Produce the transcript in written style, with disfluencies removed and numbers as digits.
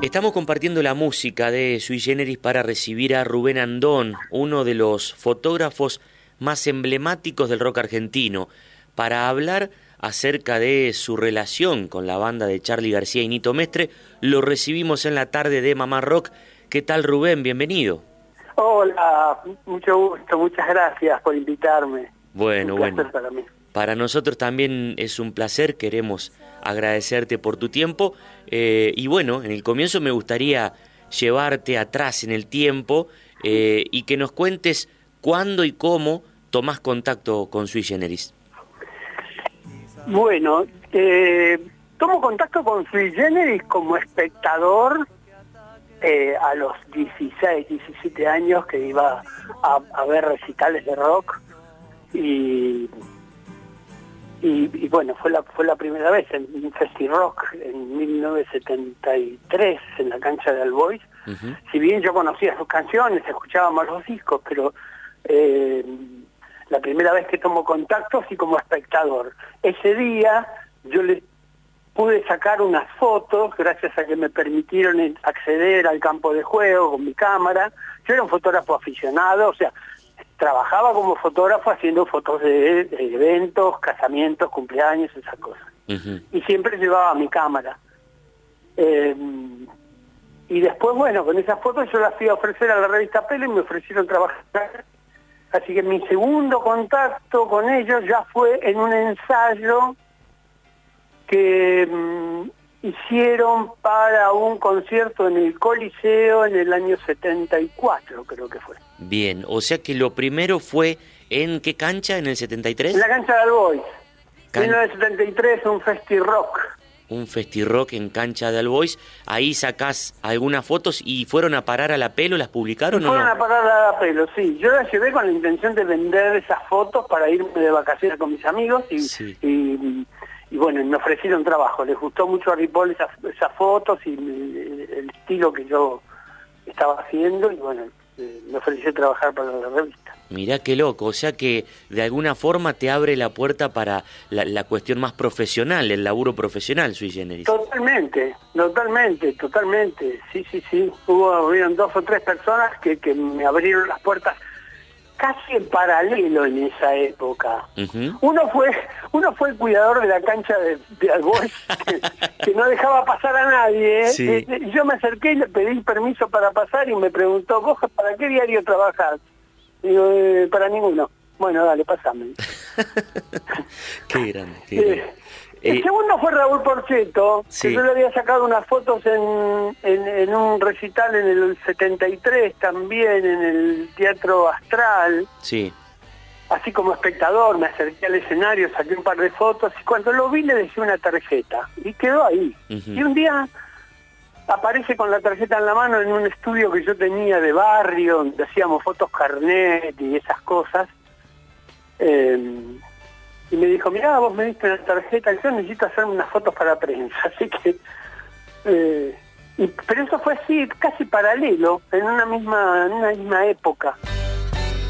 Estamos compartiendo la música de Sui Generis para recibir a Rubén Andón, uno de los fotógrafos más emblemáticos del rock argentino, para hablar acerca de su relación con la banda de Charly García y Nito Mestre. Lo recibimos en la tarde de Mamá Rock. ¿Qué tal, Rubén? Bienvenido. Hola, mucho gusto, muchas gracias por invitarme. Bueno, un placer para mí. Para nosotros también es un placer, queremos agradecerte por tu tiempo y bueno, en el comienzo me gustaría llevarte atrás en el tiempo y que nos cuentes cuándo y cómo tomás contacto con Sui Generis. Bueno, tomo contacto con Sui Generis como espectador a los 16, 17 años, que iba a ver recitales de rock y bueno, fue la primera vez en un Festi Rock en 1973 en la cancha de Albois. Uh-huh. Si bien yo conocía sus canciones, escuchábamos los discos, pero la primera vez que tomo contacto sí como espectador. Ese día yo le pude sacar unas fotos gracias a que me permitieron acceder al campo de juego con mi cámara. Yo era un fotógrafo aficionado, o sea, trabajaba como fotógrafo haciendo fotos de eventos, casamientos, cumpleaños, esas cosas. Uh-huh. Y siempre llevaba mi cámara. Y después, bueno, con esas fotos yo las fui a ofrecer a la revista Pelo y me ofrecieron trabajar. Así que mi segundo contacto con ellos ya fue en un ensayo que hicieron para un concierto en el Coliseo en el año 74, creo que fue. Bien, o sea que lo primero fue, ¿en qué cancha? ¿En el 73? En la cancha de Albois. En el 73, un Festi Rock. Un Festi Rock en cancha de Albois. Ahí sacás algunas fotos y fueron a parar a la Pelo, ¿las publicaron o no? Fueron a parar a la Pelo, sí. Yo las llevé con la intención de vender esas fotos para irme de vacaciones con mis amigos y bueno, me ofrecieron trabajo. Les gustó mucho a Ripoll esas fotos y el estilo que yo estaba haciendo y bueno, me ofreció trabajar para la revista. Mirá qué loco, o sea que de alguna forma te abre la puerta para la cuestión más profesional, el laburo profesional, Sui Generis. Totalmente, sí. Hubieron 2 o 3 personas que me abrieron las puertas casi en paralelo en esa época. Uh-huh. Uno fue el cuidador de la cancha de Albois, que no dejaba pasar a nadie. Sí. Yo me acerqué y le pedí permiso para pasar y me preguntó, ¿vos para qué diario trabajás? Digo, para ninguno. Bueno, dale, pasame. Qué grande. El segundo fue Raúl Porchetto, sí, que yo le había sacado unas fotos en un recital en el 73, también en el Teatro Astral. Sí. Así como espectador, me acerqué al escenario, saqué un par de fotos, y cuando lo vi le dejé una tarjeta, y quedó ahí. Uh-huh. Y un día aparece con la tarjeta en la mano en un estudio que yo tenía de barrio, donde hacíamos fotos carnet y esas cosas. Y me dijo, mirá, vos me diste una tarjeta, yo necesito hacer unas fotos para prensa, así que... pero eso fue así, casi paralelo, en una misma época.